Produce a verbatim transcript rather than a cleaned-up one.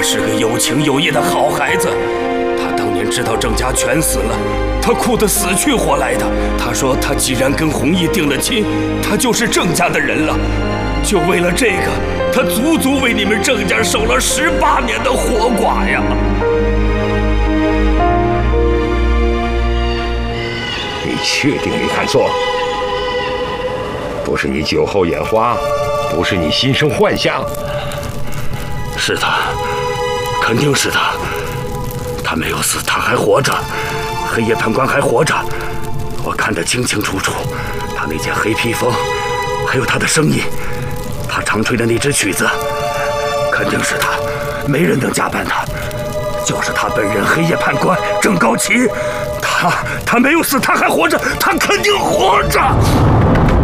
是个有情有义的好孩子。他当年知道郑家全死了，他哭得死去活来的。他说他既然跟弘毅定了亲，他就是郑家的人了。就为了这个，他足足为你们郑家守了十八年的活寡呀！ 你确定没看错？不是你酒后眼花，不是你心生幻想。 是他，肯定是他。他没有死，他还活着，黑夜判官还活着，我看得清清楚楚。他那件黑披风，还有他的声音，他常吹的那支曲子，肯定是他，没人能假扮他。就是他本人，黑夜判官郑高奇，他他没有死，他还活着，他肯定活着。